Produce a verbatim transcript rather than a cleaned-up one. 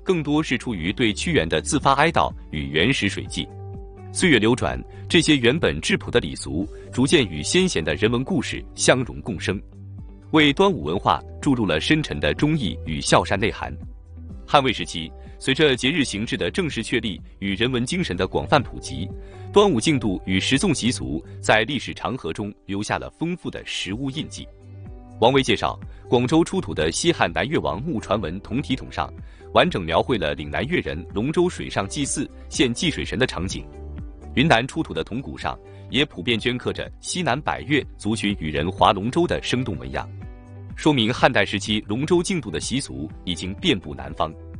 更多是出于对屈原的自发哀悼与原始水祭。岁月流转，这些原本质朴的礼俗，逐渐与先贤的人文故事相融共生，为端午文化注入了深沉的忠义与孝善内涵。汉魏时期，随着节日形制的正式确立与人文精神的广泛普及，端午竞渡与食粽习俗在历史长河中留下了丰富的食物印记。王维介绍，广州出土的西汉南越王墓传文铜体筒上，完整描绘了岭南越人龙舟水上祭祀、献祭水神的场景。云南出土的铜鼓上，也普遍镌刻着西南百越族群与人划龙舟的生动纹样，说明汉代时期龙舟竞渡的习俗已经遍布南方。